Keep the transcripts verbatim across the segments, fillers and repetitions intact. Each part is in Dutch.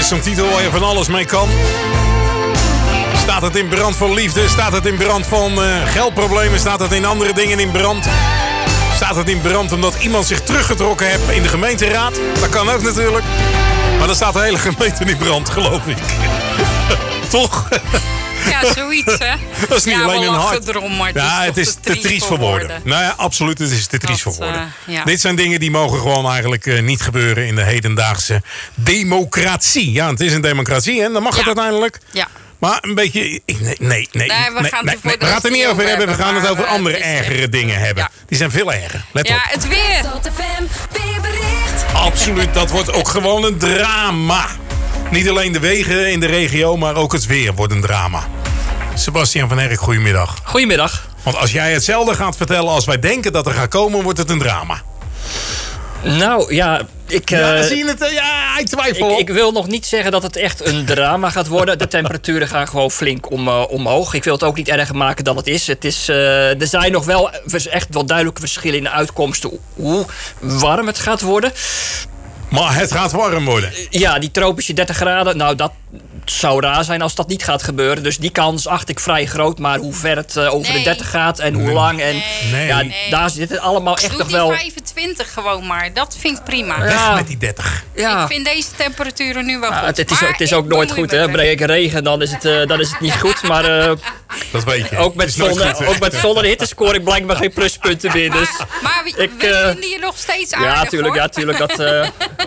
zo'n titel waar je van alles mee kan. Staat het in brand van liefde? Staat het in brand van uh, geldproblemen? Staat het in andere dingen in brand? Staat het in brand omdat iemand zich teruggetrokken heeft in de gemeenteraad? Dat kan ook natuurlijk. Maar dan staat de hele gemeente in brand, geloof ik. Toch? Ja, zoiets, hè? Dat is niet ja, alleen een hart. Erom, maar het ja, is het is te triest voor woorden. woorden. Nou ja, absoluut, het is te triest voor woorden. Uh, ja. Dit zijn dingen die mogen gewoon eigenlijk uh, niet gebeuren in de hedendaagse democratie. Ja, het is een democratie, hè? Dan mag ja. het uiteindelijk. Ja. Maar een beetje... Ik, nee, nee, nee. nee, we gaan, nee, nee, we gaan het er niet over hebben. We gaan het over andere ergere dingen hebben. Ja. Die zijn veel erger. Let ja, op. het weer. Absoluut, dat wordt ook gewoon een drama. Niet alleen de wegen in de regio, maar ook het weer wordt een drama. Sebastian van Herk, goedemiddag. Goedemiddag. Want als jij hetzelfde gaat vertellen als wij denken dat er gaat komen, wordt het een drama. Nou, ja... Ik, uh, ja, zie je het? Ja, ik twijfel. Ik, ik wil nog niet zeggen dat het echt een drama gaat worden. De temperaturen gaan gewoon flink om, uh, omhoog. Ik wil het ook niet erger maken dan het is. Het is uh, er zijn nog wel echt wel duidelijke verschillen in de uitkomsten hoe warm het gaat worden. Maar het gaat warm worden. Ja, die tropische dertig graden, nou dat zou raar zijn als dat niet gaat gebeuren. Dus die kans acht ik vrij groot. Maar hoe ver het uh, over nee. de dertig gaat en hoe nee. lang. En, nee. Ja, nee. Daar zit het allemaal echt nog wel... Doe die vijfentwintig gewoon maar. Dat vind ik prima. Weg ja. met die dertig. Ja. Ik vind deze temperaturen nu wel ja, goed. Het, het is, het is ook nooit goed, hè. Breek ik regen, dan is het, uh, dan is het niet goed. Maar uh, dat weet je. Ook met, zon, goed, ook met zonder hitte scoor ik blijkbaar geen pluspunten meer. Dus maar we, ik, we uh, vinden je nog steeds aardig, ja, tuurlijk, hoor. Ja, tuurlijk. Dat, uh,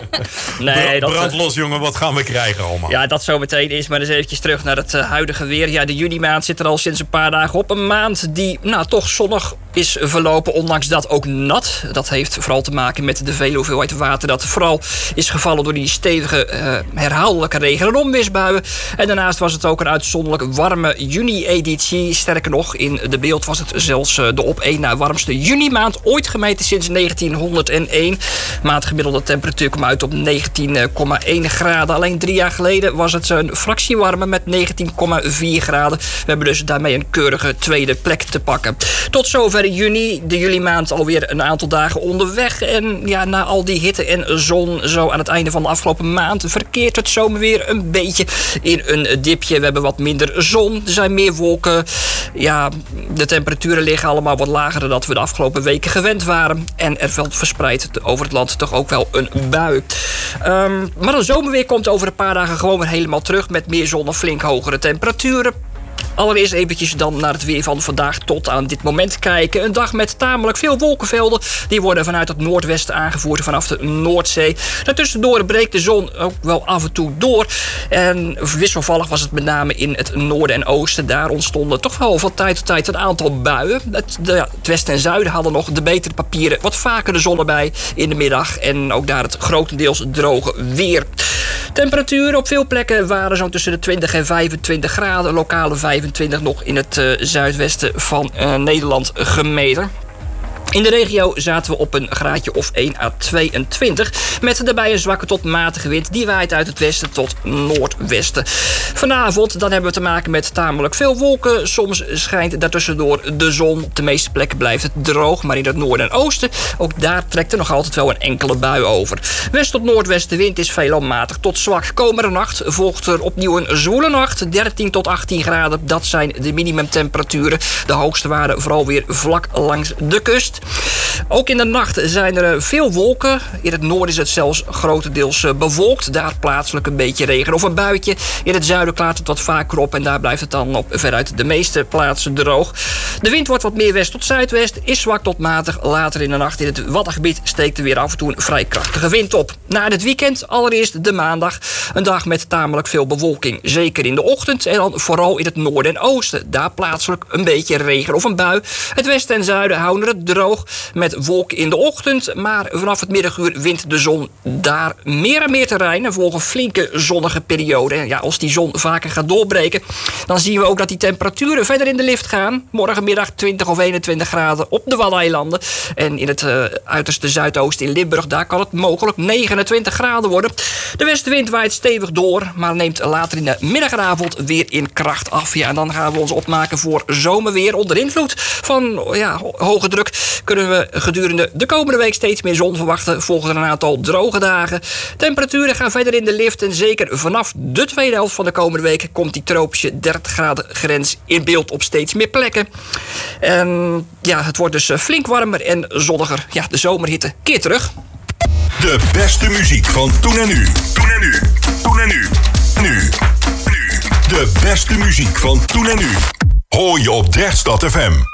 nee, dat, brand los, jongen. Wat gaan we krijgen allemaal? Ja, dat zo meteen is. Maar eens eventjes terug naar het uh, huidige weer. Ja, de juni-maand zit er al sinds een paar dagen op. Een maand die nou toch zonnig is verlopen. Ondanks dat ook nat. Dat heeft vooral te maken met de vele hoeveelheid water dat vooral is gevallen door die stevige uh, herhaaldelijke regen- en onweersbuien. En daarnaast was het ook een uitzonderlijk warme juni-editie. Sterker nog, in de beeld was het zelfs uh, de op één na warmste juni-maand ooit gemeten sinds negentienhonderdéén. Maandgemiddelde temperatuur kwam uit op negentien komma één graden. Alleen drie jaar geleden was het een fractie warmer met negentien komma vier graden. We hebben dus daarmee een keurige tweede plek te pakken. Tot zover juni, de juli-maand alweer een aantal dagen onderweg. En ja, na al die hitte en zon zo aan het einde van de afgelopen maand verkeert het zomerweer een beetje in een dipje. We hebben wat minder zon, er zijn meer wolken. Ja, de temperaturen liggen allemaal wat lager dan dat we de afgelopen weken gewend waren. En er valt verspreid over het land toch ook wel een bui. Um, maar de zomerweer komt over een paar dagen gewoon weer helemaal terug met meer zon en flink hogere temperaturen. Allereerst eventjes dan naar het weer van vandaag tot aan dit moment kijken. Een dag met tamelijk veel wolkenvelden. Die worden vanuit het noordwesten aangevoerd vanaf de Noordzee. Daartussendoor breekt de zon ook wel af en toe door. En wisselvallig was het met name in het noorden en oosten. Daar ontstonden toch wel van tijd tot tijd een aantal buien. Het, de, ja, het westen en zuiden hadden nog de betere papieren. Wat vaker de zon erbij in de middag. En ook daar het grotendeels droge weer. Temperaturen op veel plekken waren zo'n tussen de twintig en vijfentwintig graden. Lokale vijfentwintig nog in het uh, zuidwesten van uh, Nederland gemeten. In de regio zaten we op een graadje of één à tweeëntwintig. Met daarbij een zwakke tot matige wind. Die waait uit het westen tot noordwesten. Vanavond dan hebben we te maken met tamelijk veel wolken. Soms schijnt daartussendoor de zon. Op de meeste plekken blijft het droog. Maar in het noorden en oosten, ook daar trekt er nog altijd wel een enkele bui over. West tot noordwestenwind is veelal matig tot zwak. Komende nacht volgt er opnieuw een zwoele nacht. dertien tot achttien graden, dat zijn de minimumtemperaturen. De hoogste waren vooral weer vlak langs de kust. Ook in de nacht zijn er veel wolken. In het noorden is het zelfs grotendeels bewolkt. Daar plaatselijk een beetje regen of een buitje. In het zuiden klaart het wat vaker op en daar blijft het dan op veruit de meeste plaatsen droog. De wind wordt wat meer west tot zuidwest, is zwak tot matig. Later in de nacht in het Waddengebied steekt er weer af en toe een vrij krachtige wind op. Na het weekend allereerst de maandag. Een dag met tamelijk veel bewolking. Zeker in de ochtend en dan vooral in het noorden en oosten. Daar plaatselijk een beetje regen of een bui. Het westen en zuiden houden het droog. Met wolken in de ochtend, maar vanaf het middaguur wint de zon daar meer en meer terrein en volgen flinke zonnige perioden. En ja, als die zon vaker gaat doorbreken, dan zien we ook dat die temperaturen verder in de lift gaan. Morgenmiddag twintig of eenentwintig graden op de Waddeneilanden. En in het uh, uiterste zuidoosten in Limburg, daar kan het mogelijk negenentwintig graden worden. De westenwind waait stevig door, maar neemt later in de middag en avond weer in kracht af. Ja, en dan gaan we ons opmaken voor zomerweer onder invloed van ja, hoge druk. kunnen we gedurende de komende week steeds meer zon verwachten. Volgen er een aantal droge dagen. Temperaturen gaan verder in de lift. En zeker vanaf de tweede helft van de komende week komt die tropische dertig graden grens in beeld op steeds meer plekken. En ja, het wordt dus flink warmer en zonniger. Ja, de zomerhitte keert terug. De beste muziek van toen en nu. Toen en nu. Toen en nu. Nu. Nu. De beste muziek van toen en nu. Hoor je op Drechtstad F M.